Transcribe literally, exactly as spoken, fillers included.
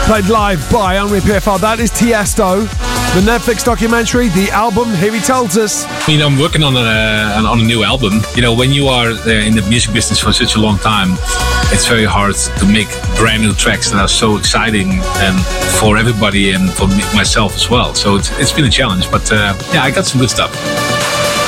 played live by Henri P F R. That is Tiesto. The Netflix documentary, the album, here he tells us. You know, I'm working on a, on a new album. You know, when you are uh, in the music business for such a long time, it's very hard to make brand new tracks that are so exciting and for everybody and for me, myself as well. So it's, it's been a challenge, but uh, yeah, I got some good stuff.